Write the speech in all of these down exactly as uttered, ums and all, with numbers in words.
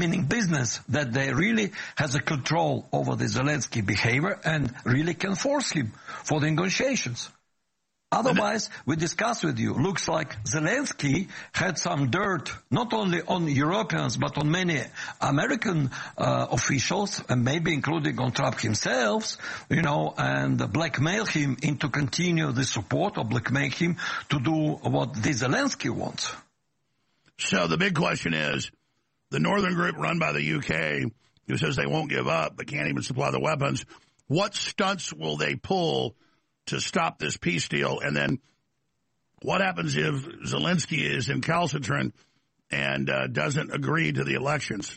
meaning business, that they really has a control over the Zelensky behavior and really can force him for the negotiations. Otherwise, we discussed with you, looks like Zelensky had some dirt, not only on Europeans, but on many American uh, officials, and maybe including on Trump himself, you know, and blackmail him into continue the support, or blackmail him to do what the Zelensky wants. So the big question is, the northern group run by the U K, who says they won't give up, but can't even supply the weapons, what stunts will they pull to stop this peace deal? And then what happens if Zelensky is incalcitrant and uh, doesn't agree to the elections?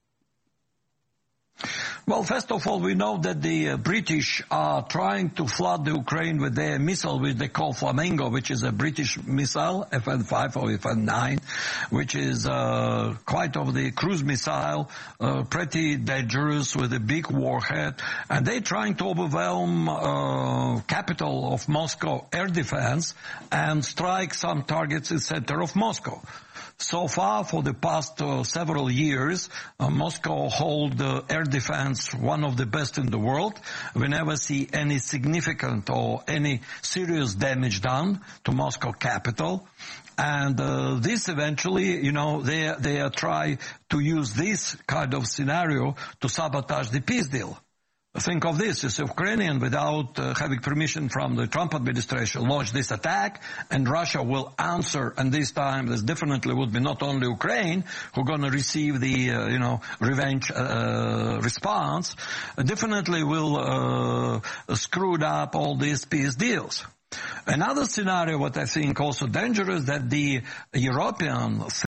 Well, first of all, we know that the uh, British are trying to flood the Ukraine with their missile, which they call Flamingo, which is a British missile, F N five or F N nine, which is uh, quite of the cruise missile, uh, pretty dangerous with a big warhead. And they're trying to overwhelm uh, capital of Moscow air defense and strike some targets in center of Moscow. So far, for the past uh, several years, uh, Moscow hold uh, air defense one of the best in the world. We never see any significant or any serious damage done to Moscow capital. And uh, this eventually, you know, they they are try to use this kind of scenario to sabotage the peace deal. Think of this, if Ukrainian, without uh, having permission from the Trump administration, launch this attack, and Russia will answer, and this time this definitely would be not only Ukraine who are going to receive the, uh, you know, revenge uh, response, definitely will uh, screw up all these peace deals. Another scenario, what I think also dangerous, that the European